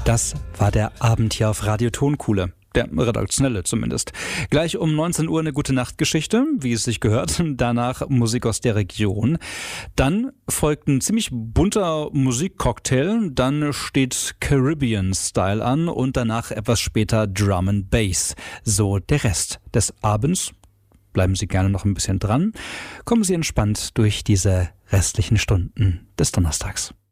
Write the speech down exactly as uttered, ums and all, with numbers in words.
Das war der Abend hier auf Radio Tonkuhle. Der redaktionelle zumindest. Gleich um neunzehn Uhr eine Gute-Nacht-Geschichte, wie es sich gehört. Danach Musik aus der Region. Dann folgt ein ziemlich bunter Musikcocktail. Dann steht Caribbean Style an und danach etwas später Drum and Bass. So der Rest des Abends. Bleiben Sie gerne noch ein bisschen dran. Kommen Sie entspannt durch diese restlichen Stunden des Donnerstags.